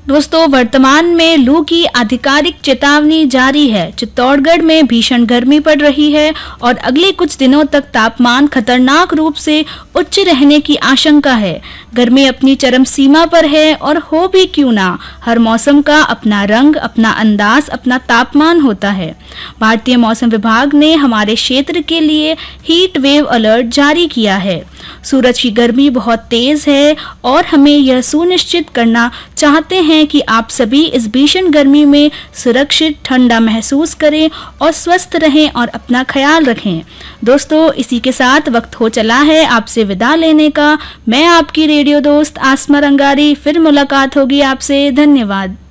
दोस्तों, वर्तमान में लू की आधिकारिक चेतावनी जारी है। चित्तौड़गढ़ में भीषण गर्मी पड़ रही है और अगले कुछ दिनों तक तापमान खतरनाक रूप से उच्च रहने की आशंका है। गर्मी अपनी चरम सीमा पर है और हो भी क्यों ना, हर मौसम का अपना रंग, अपना अंदाज, अपना तापमान होता है। भारतीय मौसम विभाग ने हमारे क्षेत्र के लिए हीट वेव अलर्ट जारी किया है। सूरज की गर्मी बहुत तेज है और हमें यह सुनिश्चित करना चाहते हैं कि आप सभी इस भीषण गर्मी में सुरक्षित, ठंडा महसूस करें और स्वस्थ रहें और अपना ख्याल रखें। दोस्तों, इसी के साथ वक्त हो चला है आपसे विदा लेने का। मैं आपकी रेडियो दोस्त आसमा रंगारी, फिर मुलाकात होगी आपसे। धन्यवाद।